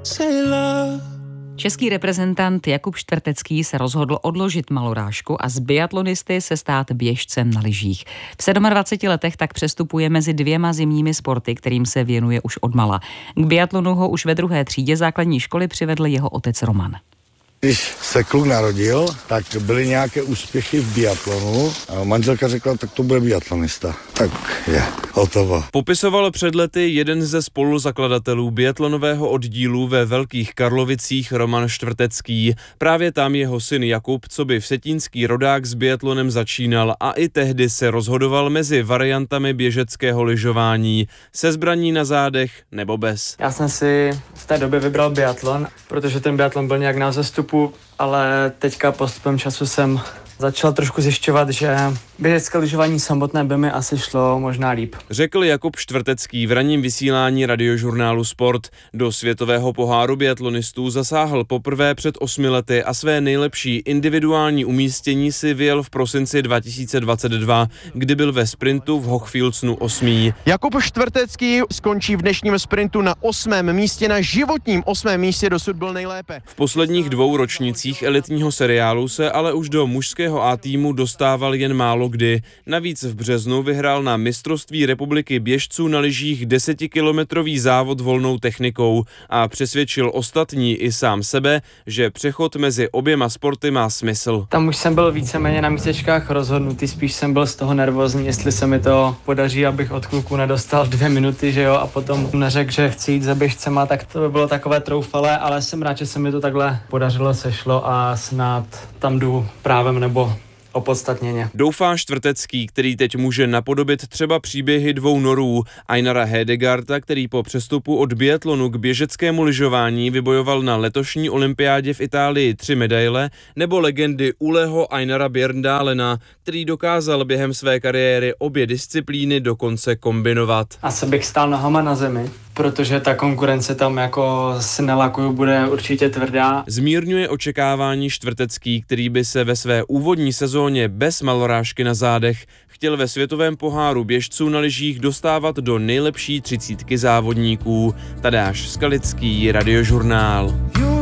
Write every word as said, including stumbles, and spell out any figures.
Český reprezentant Jakub Štvrtecký se rozhodl odložit malorážku a z biatlonisty se stát běžcem na lyžích. V dvaceti sedmi letech tak přestupuje mezi dvěma zimními sporty, kterým se věnuje už odmala. K biatlonu ho už ve druhé třídě základní školy přivedl jeho otec Roman. Když se kluk narodil, tak byly nějaké úspěchy v biatlonu a manželka řekla, tak to bude biatlonista. Tak je, hotovo. Popisoval před lety jeden ze spoluzakladatelů biatlonového oddílu ve Velkých Karlovicích Roman Štvrtecký. Právě tam jeho syn Jakub, coby vsetínský rodák, s biatlonem začínal a i tehdy se rozhodoval mezi variantami běžeckého lyžování, se zbraní na zádech nebo bez. Já jsem si v té době vybral biatlon, protože ten biatlon byl nějak na vzestupu, ale teďka postupem času jsem začal trošku zjišťovat, že běžecké lyžování samotné by mi asi šlo možná líp. Řekl Jakub Štvrtecký v ranním vysílání radiožurnálu Sport. Do světového poháru biatlonistů zasáhl poprvé před osmi lety a své nejlepší individuální umístění si vyjel v prosinci dva tisíce dvacet dva, kdy byl ve sprintu v Hochfilzenu osmý. Jakub Štvrtecký skončí v dnešním sprintu na osmém místě, na životním osmém místě, dosud byl nejlépe. V posledních dvou ročnících elitního seriálu se ale už do mužského A týmu dostával jen málo kdy. Navíc v březnu vyhrál na mistrovství republiky běžců na lyžích desetikilometrový závod volnou technikou a přesvědčil ostatní i sám sebe, že přechod mezi oběma sporty má smysl. Tam už jsem byl víceméně na místečkách rozhodnutý, spíš jsem byl z toho nervózní, jestli se mi to podaří, abych od kluku nedostal dvě minuty, že jo, a potom neřekl, že chci jít za běžcema, tak to by bylo takové troufalé, ale jsem rád, že se mi to takhle podařilo, sešlo a snad tam jdu právem nebo opodstatněně. Doufá Štvrtecký, který teď může napodobit třeba příběhy dvou norů, Einara Hedegaarda, který po přestupu od biatlonu k běžeckému lyžování vybojoval na letošní olympiádě v Itálii tři medaile, nebo legendy Uleho Einara Bjørndalena, který dokázal během své kariéry obě disciplíny dokonce kombinovat. Asi bych stál nohama na zemi, protože ta konkurence tam jako si nalakuju bude určitě tvrdá. Zmírňuje očekávání Štvrtecký, který by se ve své úvodní sezóně bez malorážky na zádech chtěl ve světovém poháru běžců na lyžích dostávat do nejlepší třicítky závodníků. Tadáš Skalický, Radiožurnál.